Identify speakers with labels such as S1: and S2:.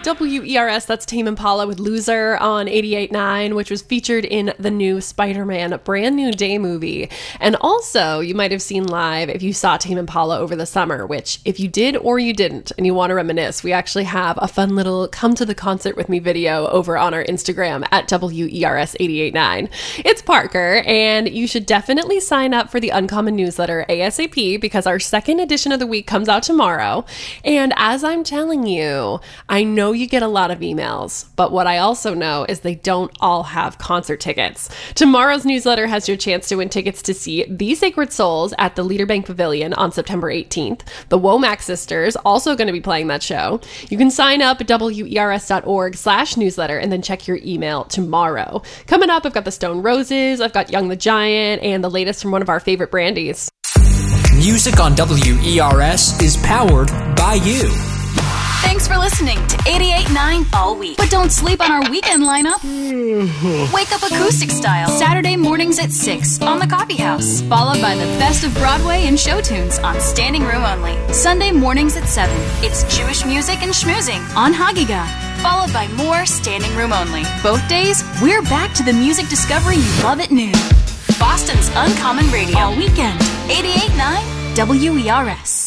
S1: WERS, that's Tame Impala with Loser on 88.9, which was featured in the new Spider-Man Brand New Day movie. And also, you might have seen live if you saw Tame Impala over the summer, which if you did or you didn't and you want to reminisce, we actually have a fun little come to the concert with me video over on our Instagram at WERS 88.9. It's Parker, and you should definitely sign up for the Uncommon newsletter ASAP because our second edition of the week comes out tomorrow. And as I'm telling you, I know you get a lot of emails, but what I also know is they don't all have concert tickets. Tomorrow's newsletter has your chance to win tickets to see The Sacred Souls at the Liederbank Pavilion on September 18th. The Womack Sisters also going to be playing that show. You can sign up at wers.org/newsletter and then check your email tomorrow. Coming up, I've got the Stone Roses, I've got Young the Giant, and the latest from one of our favorite brandies.
S2: Music on WERS is powered by you.
S3: Thanks for listening to 88.9 all week. But don't sleep on our weekend lineup. Wake up acoustic style Saturday mornings at 6 on the Coffee House, followed by the best of Broadway and show tunes on Standing Room Only. Sunday mornings at 7, it's Jewish music and schmoozing on Hagiga, followed by more Standing Room Only. Both days, we're back to the music discovery you love at noon. Boston's Uncommon Radio all weekend. 88.9 WERS.